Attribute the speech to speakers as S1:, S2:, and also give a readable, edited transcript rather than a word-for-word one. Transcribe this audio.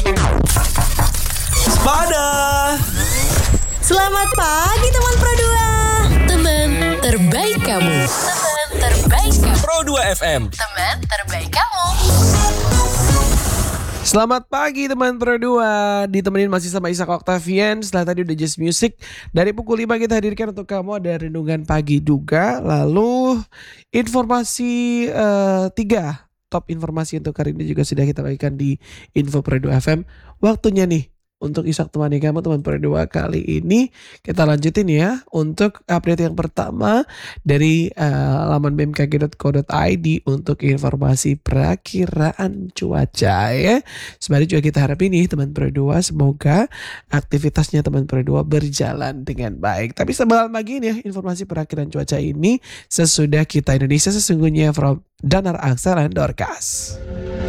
S1: Pada
S2: Selamat pagi teman Pro 2.
S3: Teman terbaik kamu. Teman terbaik kamu.
S1: Pro 2 FM.
S3: Teman terbaik kamu.
S4: Selamat pagi teman Pro 2. Ditemenin masih sama Ishak Octavian. Setelah tadi udah Just Music, dari pukul 5 kita hadirkan untuk kamu ada Renungan Pagi juga. Lalu informasi 3 top informasi untuk hari ini juga sudah kita bagikan di Info Pro 2 FM. Waktunya nih untuk Ishak temani kamu teman Pro 2. Kali ini kita lanjutin ya untuk update yang pertama dari laman bmkg.co.id untuk informasi perakiraan cuaca ya. Sebenarnya juga kita harap ini teman Pro 2 semoga aktivitasnya teman Pro 2 berjalan dengan baik. Tapi sebelum pagi ini ya informasi perakiraan cuaca ini sesudah kita Indonesia sesungguhnya from Danar Aksel and Dorcas.